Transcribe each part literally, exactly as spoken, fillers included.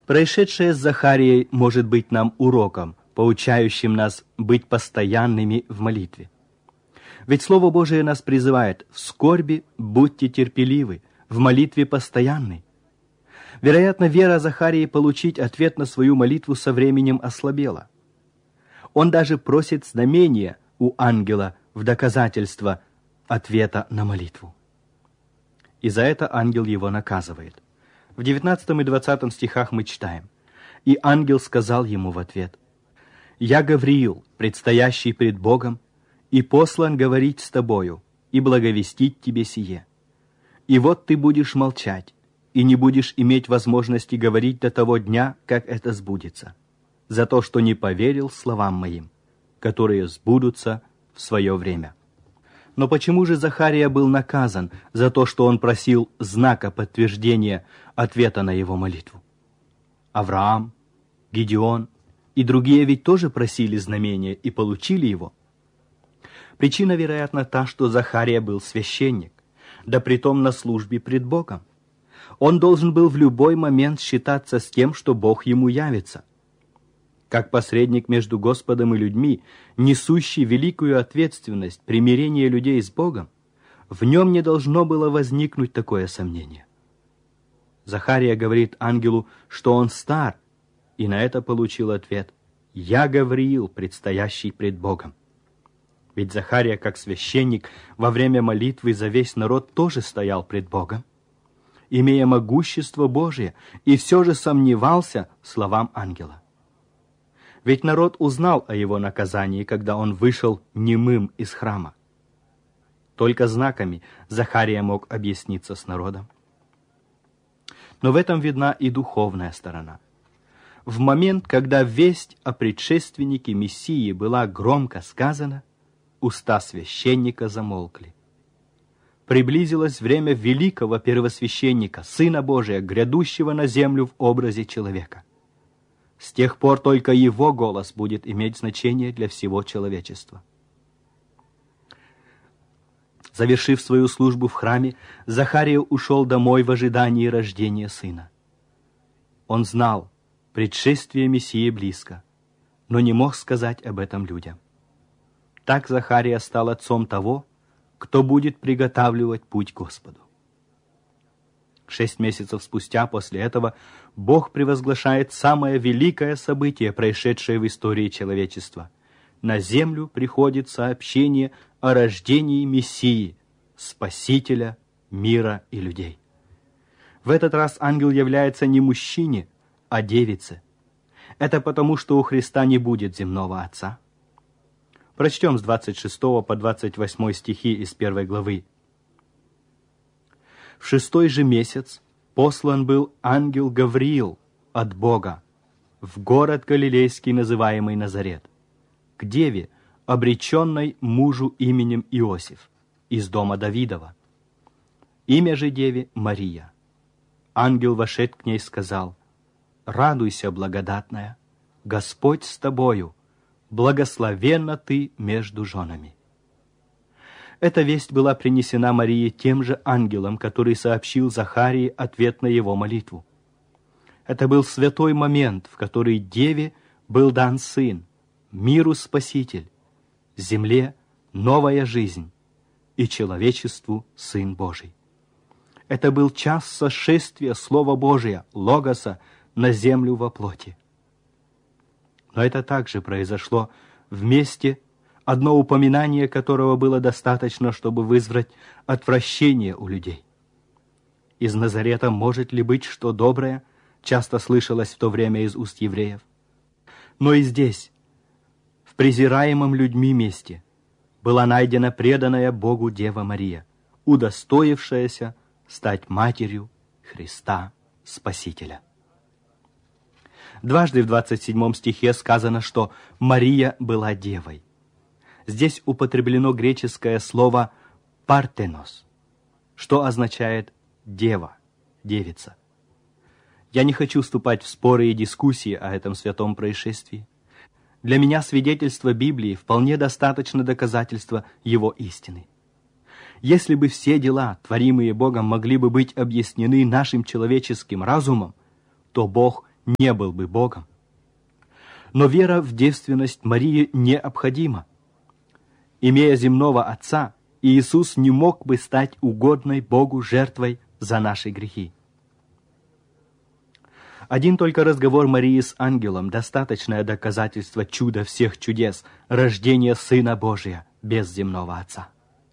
Происшедшее с Захарией может быть нам уроком, поучающим нас быть постоянными в молитве. Ведь Слово Божие нас призывает: в скорби будьте терпеливы, в молитве постоянной. Вероятно, вера Захарии получить ответ на свою молитву со временем ослабела. Он даже просит знамения у ангела в доказательство ответа на молитву. И за это ангел его наказывает. В девятнадцатом и двадцатом стихах мы читаем: «И ангел сказал ему в ответ: «Я Гавриил, предстоящий пред Богом, и послан говорить с тобою, и благовестить тебе сие. И вот ты будешь молчать, и не будешь иметь возможности говорить до того дня, как это сбудется, за то, что не поверил словам моим, которые сбудутся в свое время». Но почему же Захария был наказан за то, что он просил знака подтверждения ответа на его молитву? Авраам, Гидеон и другие ведь тоже просили знамения и получили его. Причина, вероятно, та, что Захария был священник, да притом на службе пред Богом. Он должен был в любой момент считаться с тем, что Бог ему явится. Как посредник между Господом и людьми, несущий великую ответственность примирения людей с Богом, в нем не должно было возникнуть такое сомнение. Захария говорит ангелу, что он стар, и на это получил ответ: «Я Гавриил, предстоящий пред Богом». Ведь Захария, как священник, во время молитвы за весь народ тоже стоял пред Богом, имея могущество Божие, и все же сомневался словам ангела. Ведь народ узнал о его наказании, когда он вышел немым из храма. Только знаками Захария мог объясниться с народом. Но в этом видна и духовная сторона. В момент, когда весть о предшественнике Мессии была громко сказана, уста священника замолкли. Приблизилось время великого первосвященника, Сына Божия, грядущего на землю в образе человека. С тех пор только его голос будет иметь значение для всего человечества. Завершив свою службу в храме, Захария ушел домой в ожидании рождения сына. Он знал, предшествие Мессии близко, но не мог сказать об этом людям. Так Захария стал отцом того, кто будет приготавливать путь Господу. Шесть месяцев спустя после этого Бог превозглашает самое великое событие, происшедшее в истории человечества. На землю приходит сообщение о рождении Мессии, Спасителя мира и людей. В этот раз ангел является не мужчине, а девице. Это потому, что у Христа не будет земного отца. Прочтем с двадцать шестого по двадцать восьмой стихи из первой главы. В шестой же месяц послан был ангел Гавриил от Бога в город Галилейский, называемый Назарет, к деве, обреченной мужу именем Иосиф, из дома Давидова. Имя же деве Мария. Ангел, вошед к ней, сказал: «Радуйся, благодатная, Господь с тобою, благословенна ты между женами». Эта весть была принесена Марии тем же ангелом, который сообщил Захарии ответ на его молитву. Это был святой момент, в который деве был дан сын, миру Спаситель, земле новая жизнь и человечеству Сын Божий. Это был час сошествия Слова Божия, Логоса, на землю во плоти. Но это также произошло в месте, одно упоминание которого было достаточно, чтобы вызвать отвращение у людей. Из Назарета может ли быть что доброе, часто слышалось в то время из уст евреев. Но и здесь, в презираемом людьми месте, была найдена преданная Богу Дева Мария, удостоившаяся стать матерью Христа Спасителя. Дважды в двадцать седьмом стихе сказано, что Мария была девой. Здесь употреблено греческое слово «партенос», что означает «дева», «девица». Я не хочу вступать в споры и дискуссии о этом святом происшествии. Для меня свидетельство Библии вполне достаточно доказательства его истины. Если бы все дела, творимые Богом, могли бы быть объяснены нашим человеческим разумом, то Бог не был бы Богом. Но вера в девственность Марии необходима. Имея земного отца, Иисус не мог бы стать угодной Богу жертвой за наши грехи. Один только разговор Марии с ангелом – достаточное доказательство чуда всех чудес, рождения Сына Божия без земного Отца.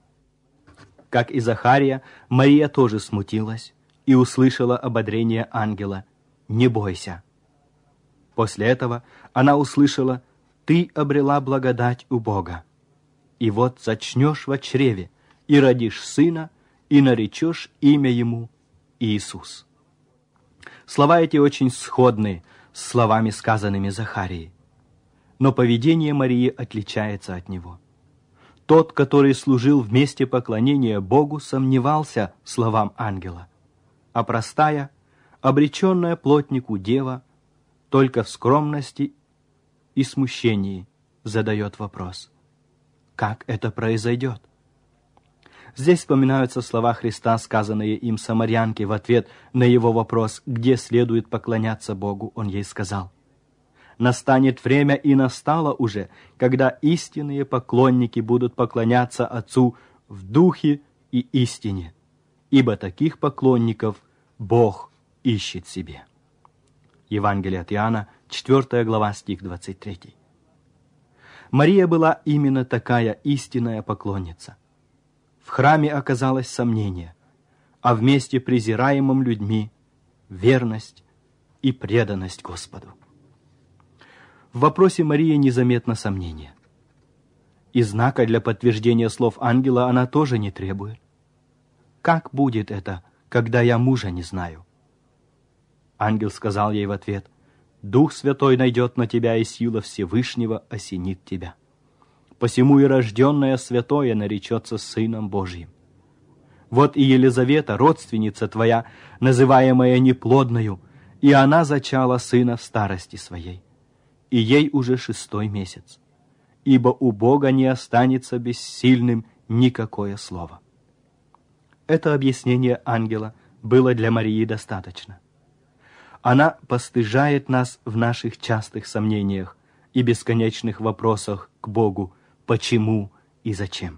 Как и Захария, Мария тоже смутилась и услышала ободрение ангела: «Не бойся». После этого она услышала: «Ты обрела благодать у Бога, и вот зачнешь во чреве, и родишь сына, и наречешь имя ему Иисус». Слова эти очень сходны с словами, сказанными Захарией. Но поведение Марии отличается от него. Тот, который служил в месте поклонения Богу, сомневался словам ангела, а простая, обреченная плотнику дева, только в скромности и смущении задает вопрос: как это произойдет? Здесь вспоминаются слова Христа, сказанные им самарянке в ответ на его вопрос, где следует поклоняться Богу. Он ей сказал: «Настанет время, и настало уже, когда истинные поклонники будут поклоняться Отцу в духе и истине, ибо таких поклонников Бог ищет себе». Евангелие от Иоанна, четвёртая глава, стих двадцать третий. Мария была именно такая истинная поклонница. В храме оказалось сомнение, а вместе презираемым людьми верность и преданность Господу. В вопросе Марии незаметно сомнение. И знака для подтверждения слов ангела она тоже не требует. «Как будет это, когда я мужа не знаю?» Ангел сказал ей в ответ: «Дух Святой найдет на тебя, и сила Всевышнего осенит тебя. Посему и рожденное святое наречется Сыном Божьим. Вот и Елизавета, родственница твоя, называемая неплодною, и она зачала сына в старости своей, и ей уже шестой месяц, ибо у Бога не останется бессильным никакое слово». Это объяснение ангела было для Марии достаточно. Она постыжает нас в наших частых сомнениях и бесконечных вопросах к Богу: почему и зачем.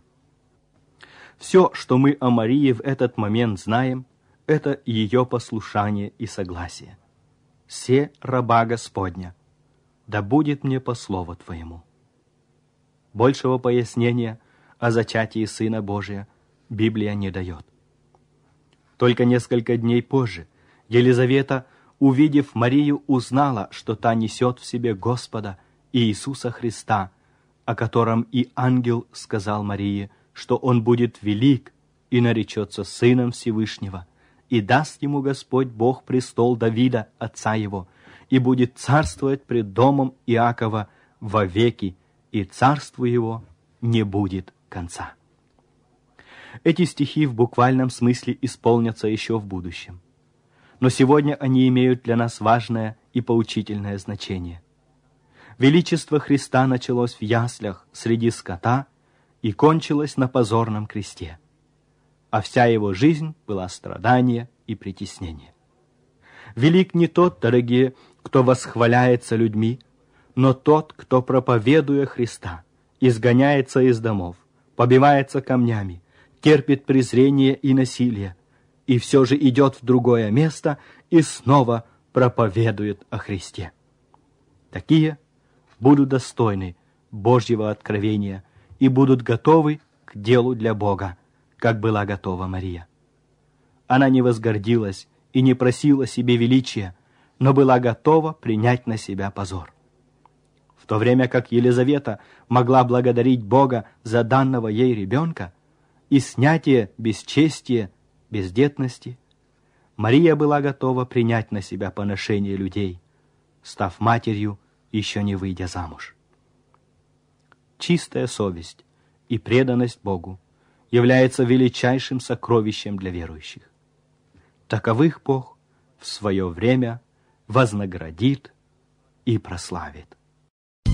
Все, что мы о Марии в этот момент знаем, это ее послушание и согласие. «Се раба Господня, да будет мне по слову Твоему». Большего пояснения о зачатии Сына Божия Библия не дает. Только несколько дней позже Елизавета, увидев Марию, узнала, что та несет в себе Господа Иисуса Христа, о котором и ангел сказал Марии, что он будет велик и наречется Сыном Всевышнего, и даст ему Господь Бог престол Давида, отца его, и будет царствовать пред домом Иакова вовеки, и царству его не будет конца. Эти стихи в буквальном смысле исполнятся еще в будущем. Но сегодня они имеют для нас важное и поучительное значение. Величество Христа началось в яслях среди скота и кончилось на позорном кресте, а вся его жизнь была страдание и притеснение. Велик не тот, дорогие, кто восхваляется людьми, но тот, кто, проповедуя Христа, изгоняется из домов, побивается камнями, терпит презрение и насилие, и все же идет в другое место и снова проповедует о Христе. Такие будут достойны Божьего откровения и будут готовы к делу для Бога, как была готова Мария. Она не возгордилась и не просила себе величия, но была готова принять на себя позор. В то время как Елизавета могла благодарить Бога за данного ей ребенка и снятие бесчестия, бездетности, Мария была готова принять на себя поношение людей, став матерью, еще не выйдя замуж. Чистая совесть и преданность Богу является величайшим сокровищем для верующих. Таковых Бог в свое время вознаградит и прославит.